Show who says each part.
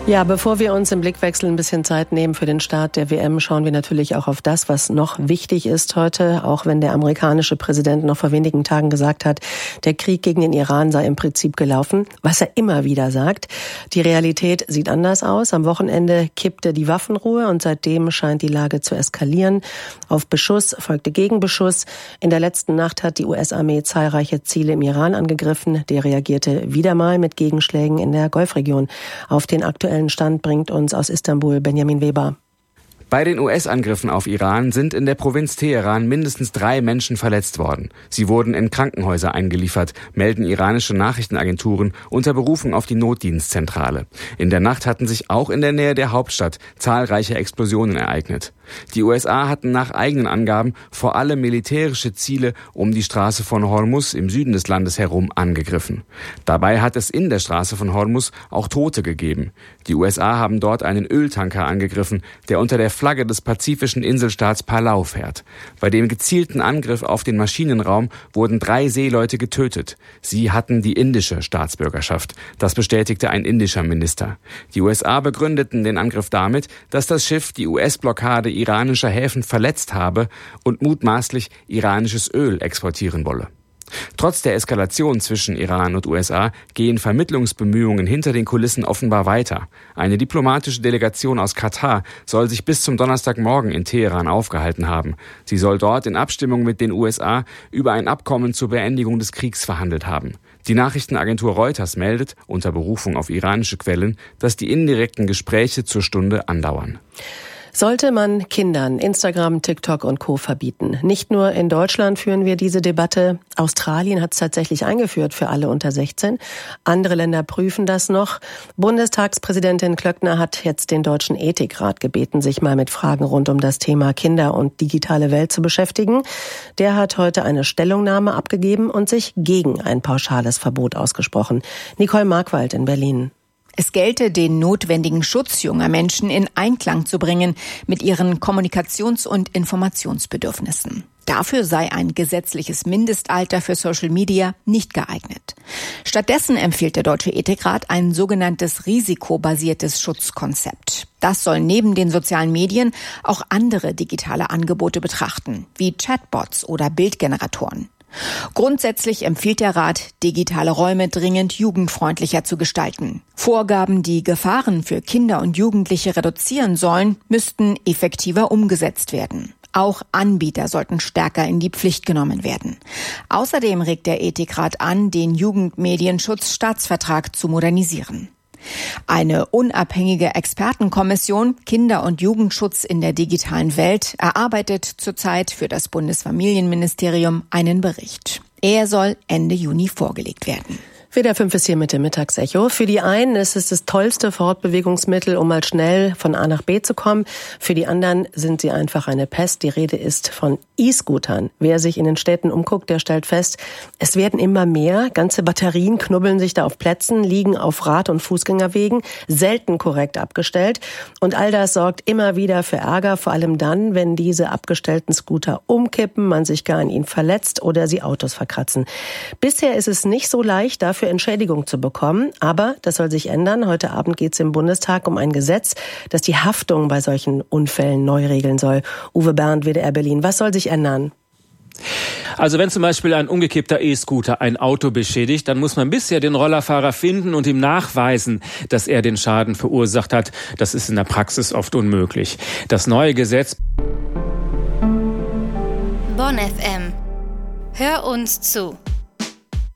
Speaker 1: Ja, bevor wir uns im Blickwechsel ein bisschen Zeit nehmen für den Start der WM, schauen wir natürlich auch auf das, was noch wichtig ist heute, auch wenn der amerikanische Präsident noch vor wenigen Tagen gesagt hat, der Krieg gegen den Iran sei im Prinzip gelaufen, was er immer wieder sagt. Die Realität sieht anders aus. Am Wochenende kippte die Waffenruhe und seitdem scheint die Lage zu eskalieren. Auf Beschuss folgte Gegenbeschuss. In der letzten Nacht hat die US-Armee zahlreiche Ziele im Iran angegriffen. Der reagierte wieder mal mit Gegenschlägen in der Golfregion. Auf den aktuellen Stand bringt uns aus Istanbul Benjamin Weber.
Speaker 2: Bei den US-Angriffen auf Iran sind in der Provinz Teheran mindestens 3 Menschen verletzt worden. Sie wurden in Krankenhäuser eingeliefert, melden iranische Nachrichtenagenturen unter Berufung auf die Notdienstzentrale. In der Nacht hatten sich auch in der Nähe der Hauptstadt zahlreiche Explosionen ereignet. Die USA hatten nach eigenen Angaben vor allem militärische Ziele um die Straße von Hormuz im Süden des Landes herum angegriffen. Dabei hat es in der Straße von Hormuz auch Tote gegeben. Die USA haben dort einen Öltanker angegriffen, der unter der Flagge des pazifischen Inselstaats Palau fährt. Bei dem gezielten Angriff auf den Maschinenraum wurden 3 Seeleute getötet. Sie hatten die indische Staatsbürgerschaft. Das bestätigte ein indischer Minister. Die USA begründeten den Angriff damit, dass das Schiff die US-Blockade iranischer Häfen verletzt habe und mutmaßlich iranisches Öl exportieren wolle. Trotz der Eskalation zwischen Iran und USA gehen Vermittlungsbemühungen hinter den Kulissen offenbar weiter. Eine diplomatische Delegation aus Katar soll sich bis zum Donnerstagmorgen in Teheran aufgehalten haben. Sie soll dort in Abstimmung mit den USA über ein Abkommen zur Beendigung des Kriegs verhandelt haben. Die Nachrichtenagentur Reuters meldet, unter Berufung auf iranische Quellen, dass die indirekten Gespräche zur Stunde andauern.
Speaker 1: Sollte man Kindern Instagram, TikTok und Co. verbieten? Nicht nur in Deutschland führen wir diese Debatte. Australien hat es tatsächlich eingeführt für alle unter 16. Andere Länder prüfen das noch. Bundestagspräsidentin Klöckner hat jetzt den Deutschen Ethikrat gebeten, sich mal mit Fragen rund um das Thema Kinder und digitale Welt zu beschäftigen. Der hat heute eine Stellungnahme abgegeben und sich gegen ein pauschales Verbot ausgesprochen. Nicole Markwald in Berlin.
Speaker 3: Es gelte, den notwendigen Schutz junger Menschen in Einklang zu bringen mit ihren Kommunikations- und Informationsbedürfnissen. Dafür sei ein gesetzliches Mindestalter für Social Media nicht geeignet. Stattdessen empfiehlt der Deutsche Ethikrat ein sogenanntes risikobasiertes Schutzkonzept. Das soll neben den sozialen Medien auch andere digitale Angebote betrachten, wie Chatbots oder Bildgeneratoren. Grundsätzlich empfiehlt der Rat, digitale Räume dringend jugendfreundlicher zu gestalten. Vorgaben, die Gefahren für Kinder und Jugendliche reduzieren sollen, müssten effektiver umgesetzt werden. Auch Anbieter sollten stärker in die Pflicht genommen werden. Außerdem regt der Ethikrat an, den Jugendmedienschutzstaatsvertrag zu modernisieren. Eine unabhängige Expertenkommission Kinder- und Jugendschutz in der digitalen Welt erarbeitet zurzeit für das Bundesfamilienministerium einen Bericht. Er soll Ende Juni vorgelegt werden.
Speaker 1: WDR 5 ist hier mit dem Mittagsecho. Für die einen ist es das tollste Fortbewegungsmittel, um mal schnell von A nach B zu kommen. Für die anderen sind sie einfach eine Pest. Die Rede ist von E-Scootern. Wer sich in den Städten umguckt, der stellt fest, es werden immer mehr. Ganze Batterien knubbeln sich da auf Plätzen, liegen auf Rad- und Fußgängerwegen, selten korrekt abgestellt. Und all das sorgt immer wieder für Ärger, vor allem dann, wenn diese abgestellten Scooter umkippen, man sich gar an ihnen verletzt oder sie Autos verkratzen. Bisher ist es nicht so leicht, dafür Entschädigung zu bekommen. Aber das soll sich ändern. Heute Abend geht es im Bundestag um ein Gesetz, das die Haftung bei solchen Unfällen neu regeln soll. Uwe Bernd, WDR Berlin. Was soll sich ändern?
Speaker 4: Also wenn zum Beispiel ein umgekippter E-Scooter ein Auto beschädigt, dann muss man bisher den Rollerfahrer finden und ihm nachweisen, dass er den Schaden verursacht hat. Das ist in der Praxis oft unmöglich. Das neue Gesetz...
Speaker 5: Bonn FM. Hör uns zu.